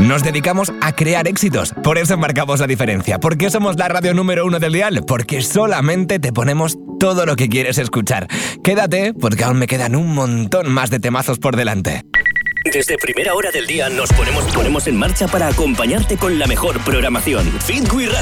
Nos dedicamos a crear éxitos. Por eso marcamos la diferencia. ¿Por qué somos la radio número 1 del dial? Porque solamente te ponemos todo lo que quieres escuchar. Quédate, porque aún me quedan un montón más de temazos por delante. Desde primera hora del día nos ponemos en marcha para acompañarte con la mejor programación. Fit We Radio.